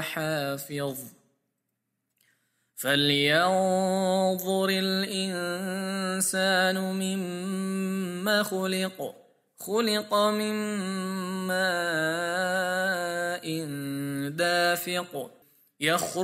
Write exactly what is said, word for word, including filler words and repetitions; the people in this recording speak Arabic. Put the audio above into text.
حافظ فلينظر الإنسان مما خلق خلق من ماء دافق يخرج